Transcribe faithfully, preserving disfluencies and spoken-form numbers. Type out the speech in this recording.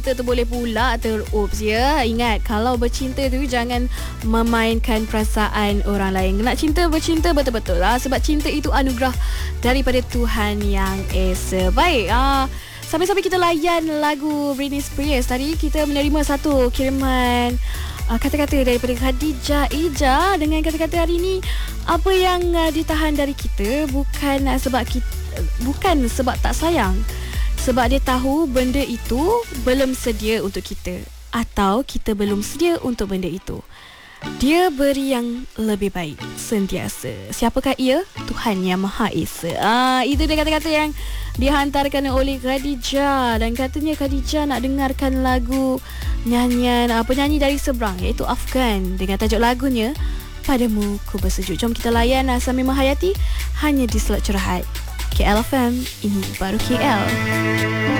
Kita tu boleh pula terups ya. Ingat, kalau bercinta tu jangan memainkan perasaan orang lain. Nak cinta, bercinta betul-betul lah. Sebab cinta itu anugerah daripada Tuhan Yang Esa. Baik, ah, sambil-sambil kita layan lagu Britney Spears tadi, kita menerima satu kiriman uh, kata-kata daripada Khadijah Ija. Dengan kata-kata hari ini, apa yang uh, ditahan dari kita bukan uh, sebab kita, uh, bukan sebab tak sayang, sebab dia tahu benda itu belum sedia untuk kita, atau kita belum sedia untuk benda itu. Dia beri yang lebih baik sentiasa. Siapakah ia? Tuhan Yang Maha Esa. Ah, itu dia kata-kata yang dihantarkan oleh Khadijah. Dan katanya Khadijah nak dengarkan lagu nyanyian uh, penyanyi dari seberang, iaitu Afgan, dengan tajuk lagunya Padamu Ku Bersejuk. Jom kita layan uh, sambil menghayati hanya di Slot Curhat K L F M. Ini baru K L.